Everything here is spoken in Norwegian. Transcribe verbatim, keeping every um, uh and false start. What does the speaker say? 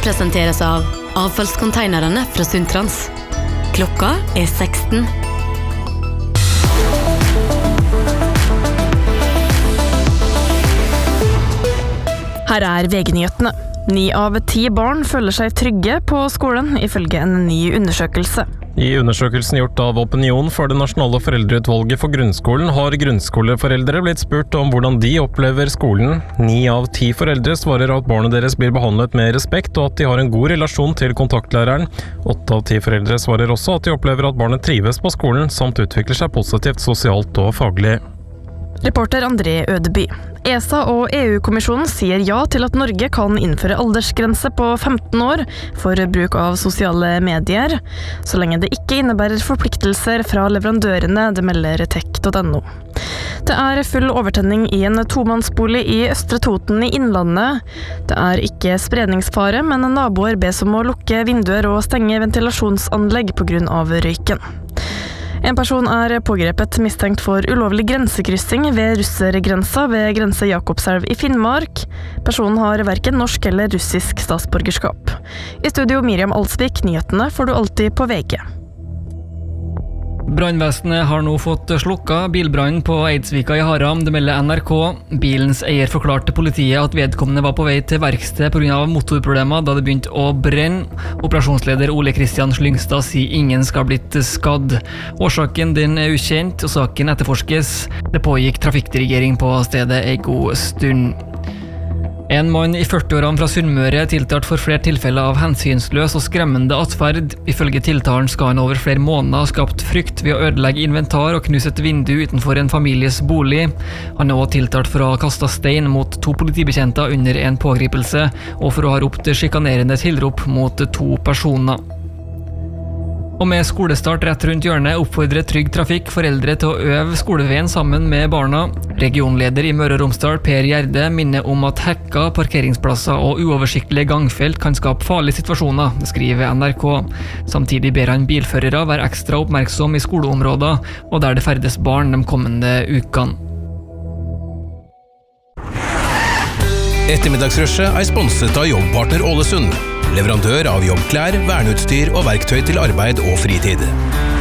presenteres av avfallskonteinerne fra Sundtrans. Klokka er seksten. Her er V G-nyhetene. Ni av ti barn føler seg trygge på skolen, ifølge en ny undersøkelse. I undersøkelsen gjort av Opinion for det nasjonale foreldreutvalget for grunnskolen har grunnskoleforeldre blitt spurt om hvordan de opplever skolen. Ni av ti foreldre svarer at barnet deres blir behandlet med respekt og at de har en god relasjon til kontaktlæreren. Åtte av ti foreldre svarer også at de opplever at barnet trives på skolen, samt utvikler seg positivt sosialt og faglig. Reporter André Ødeby. ESA og E U-kommisjonen sier ja til at Norge kan innføre aldersgrense på femten år for bruk av sosiale medier, så lenge det ikke innebærer forpliktelser fra leverandørene, det melder tech punktum no. Det er full overtenning i en tomannsbolig i Østre Toten i Innlandet. Det er ikke spredningsfare, men naboer bes om å lukke vinduer og stenge ventilasjonsanlegg på grunn av røyken. En person er pågrepet mistenkt for ulovlig grensekryssing ved russergrensa ved Grense Jakobselv i Finnmark. Personen har hverken norsk eller russisk statsborgerskap. I studio Miriam Alsvik, nyhetene får du alltid på V G. Brannvesenet har nå fått slukka bilbrannen på Eidsvika i Haram, det melder N R K. Bilens eier forklarte politiet at vedkommende var på vei til verksted på grunn av motorproblemer da det begynte å brenne. Operasjonsleder Ole Kristian Slyngstad sier ingen skal ha blitt skadd. Årsaken den er ukjent, og saken etterforskes. Det pågikk trafikkdirigering på stedet en god stund. En mann i førti-årene fra Sunnmøre er tiltalt for flere tilfeller av hensynsløs og skremmende atferd. Ifølge tiltalen skal han over flere måneder ha skapt frykt ved å ødelegge inventar og knuse et vindu utenfor en families bolig. Han er også tiltalt for å ha kastet stein mot to politibetjenter under en pågripelse, og for å ha ropt sjikanerende tilrop mot to personer. Og med skolestart rett rundt hjørnet oppfordrer Trygg Trafikk foreldre til å øve skoleveien sammen med barna. Regionleder i Møre og Romsdal, Per Gjerde, minner om at hekka, parkeringsplasser og uoversiktlige gangfelt kan skape farlige situasjoner, skriver N R K. Samtidig ber han bilførere være ekstra oppmerksom i skoleområder og der det ferdes barn de kommende ukene. Ettermiddagsrushet er sponset av Jobbpartner Ålesund, leverandør av jobbklær, verneutstyr og verktøy til arbeid og fritid.